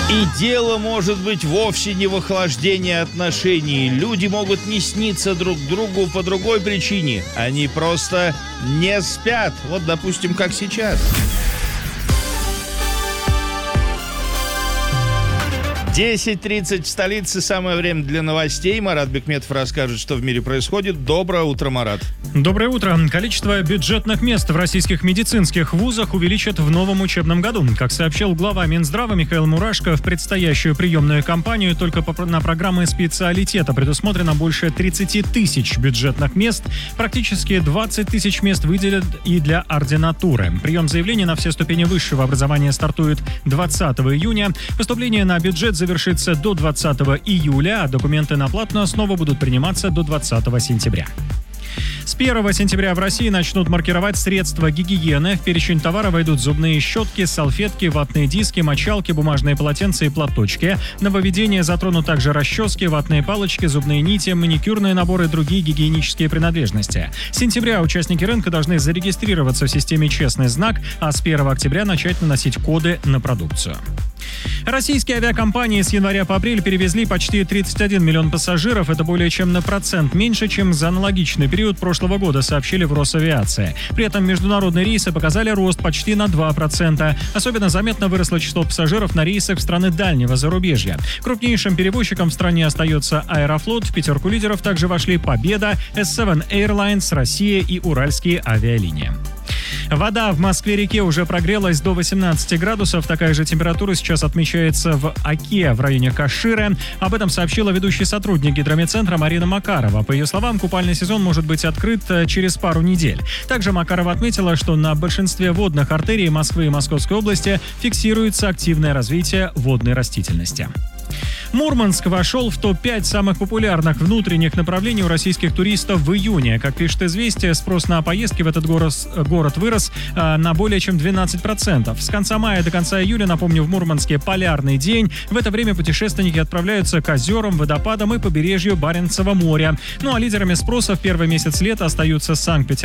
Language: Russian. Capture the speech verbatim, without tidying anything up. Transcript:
И дело может быть вовсе не в охлаждении отношений. Люди могут не сниться друг другу по другой причине. Они просто не спят. Вот, допустим, как сейчас. десять тридцать в столице. Самое время для новостей. Марат Бекметов расскажет, что в мире происходит. Доброе утро, Марат. Доброе утро. Количество бюджетных мест в российских медицинских вузах увеличат в новом учебном году. Как сообщил глава Минздрава Михаил Мурашко, в предстоящую приемную кампанию только на программы специалитета предусмотрено больше тридцать тысяч бюджетных мест. Практически двадцать тысяч мест выделят и для ординатуры. Прием заявлений на все ступени высшего образования стартует двадцатого июня. Поступление на бюджет завершится до двадцатого июля, а документы на платную основу будут приниматься до двадцатого сентября. С первого сентября в России начнут маркировать средства гигиены. В перечень товара войдут зубные щетки, салфетки, ватные диски, мочалки, бумажные полотенца и платочки. Нововведения затронут также расчески, ватные палочки, зубные нити, маникюрные наборы и другие гигиенические принадлежности. С сентября участники рынка должны зарегистрироваться в системе «Честный знак», а с первого октября начать наносить коды на продукцию. Российские авиакомпании с января по апрель перевезли почти тридцать один миллион пассажиров. Это более чем на процент меньше, чем за аналогичный период прошлого года, сообщили в Росавиации. При этом международные рейсы показали рост почти на два процента. Особенно заметно выросло число пассажиров на рейсах в страны дальнего зарубежья. Крупнейшим перевозчиком в стране остается Аэрофлот. В пятерку лидеров также вошли Победа, эс семь Airlines, Россия и Уральские авиалинии. Вода в Москве-реке уже прогрелась до восемнадцати градусов. Такая же температура сейчас отмечается в Оке в районе Каширы. Об этом сообщила ведущий сотрудник гидрометцентра Марина Макарова. По ее словам, купальный сезон может быть открыт через пару недель. Также Макарова отметила, что на большинстве водных артерий Москвы и Московской области фиксируется активное развитие водной растительности. Мурманск вошел в топ пять самых популярных внутренних направлений у российских туристов в июне. Как пишет «Известия», спрос на поездки в этот город, город вырос а, на более чем двенадцать процентов. С конца мая до конца июля, напомню, в Мурманске полярный день. В это время путешественники отправляются к озерам, водопадам и побережью Баренцева моря. Ну а лидерами спроса в первый месяц лета остаются Санкт-Петербург,